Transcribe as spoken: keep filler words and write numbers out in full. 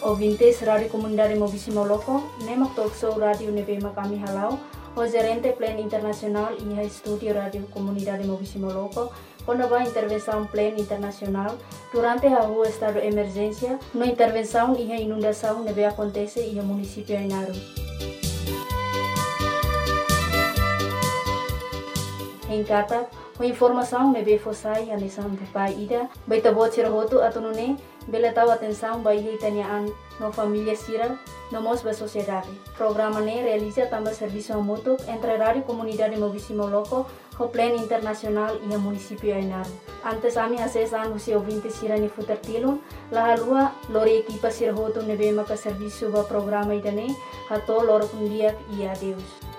ouvintes Rádio Comunidade Mobisi Moloko, nemak talk show rádio nebema kami halau, o gerente Plan Internacional e estúdio Rádio Comunidade Mobisi Moloko, quando vai intervenção Plan Internacional, durante a rua estado de emergência, no intervenção e a inundação nebe acontece e o município Ainaru. Em Kata, com informação nebe fossai a lição de pai ida, baita bot sirahoto atunune, bela tahu atenção bai hitaniaan no família sira, no mos ba sociedade. Programa ne realiza também serviço mútuo entre Rádio Comunidade Mobisi Moloko, o Plan Internacional e o município Ainaru. Antes ami acesan usi ouvinte sira ni futertilun, la halua lori equipa sirahoto nebe maka serviço ba programa idane, hato lor kundiak e adeus.